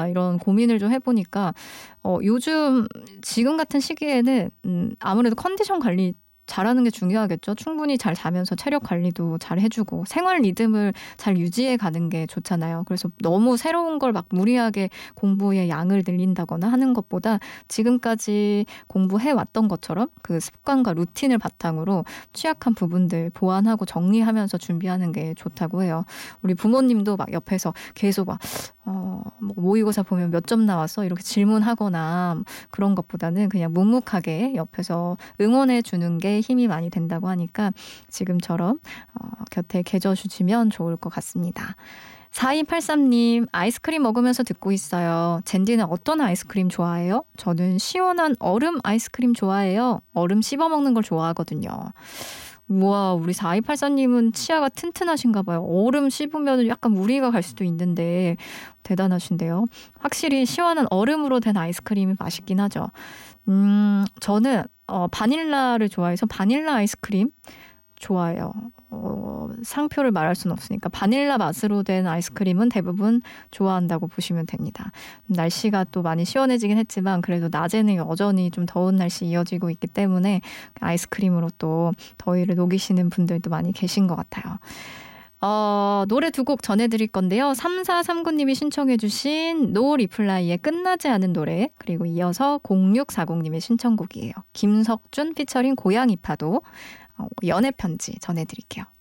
될까 이런 고민을 좀 해보니까 요즘 지금 같은 시기에는 아무래도 컨디션 관리 잘하는 게 중요하겠죠. 충분히 잘 자면서 체력 관리도 잘 해주고 생활 리듬을 잘 유지해 가는 게 좋잖아요. 그래서 너무 새로운 걸 막 무리하게 공부의 양을 늘린다거나 하는 것보다 지금까지 공부해 왔던 것처럼 그 습관과 루틴을 바탕으로 취약한 부분들 보완하고 정리하면서 준비하는 게 좋다고 해요. 우리 부모님도 막 옆에서 계속 막 뭐 모의고사 보면 몇 점 나왔어? 이렇게 질문하거나 그런 것보다는 그냥 묵묵하게 옆에서 응원해 주는 게 힘이 많이 된다고 하니까 지금처럼 곁에 계셔주시면 좋을 것 같습니다. 4283님, 아이스크림 먹으면서 듣고 있어요. 젠디는 어떤 아이스크림 좋아해요? 저는 시원한 얼음 아이스크림 좋아해요. 얼음 씹어 먹는 걸 좋아하거든요. 우와, 우리 4284님은 치아가 튼튼하신가 봐요. 얼음 씹으면 약간 무리가 갈 수도 있는데 대단하신데요. 확실히 시원한 얼음으로 된 아이스크림이 맛있긴 하죠. 저는 바닐라를 좋아해서 바닐라 아이스크림 좋아해요. 상표를 말할 수는 없으니까 바닐라 맛으로 된 아이스크림은 대부분 좋아한다고 보시면 됩니다. 날씨가 또 많이 시원해지긴 했지만 그래도 낮에는 여전히 좀 더운 날씨 이어지고 있기 때문에 아이스크림으로 또 더위를 녹이시는 분들도 많이 계신 것 같아요. 노래 두 곡 전해드릴 건데요. 3439님이 신청해 주신 노 리플라이의 끝나지 않은 노래, 그리고 이어서 0640님의 신청곡이에요. 김석준 피처링 고양이 파도 연애 편지 전해드릴게요.